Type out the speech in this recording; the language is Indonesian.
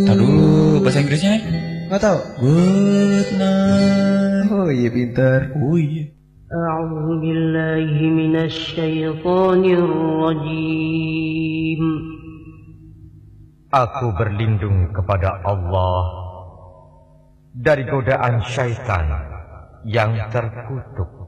Aduh, bahasa Inggrisnya? Nggak tahu. Good night. Oh iya pintar. Oh iya. A'udzu billahi minasy syaithanir rajim. Aku berlindung kepada Allah dari godaan syaitan yang terkutuk.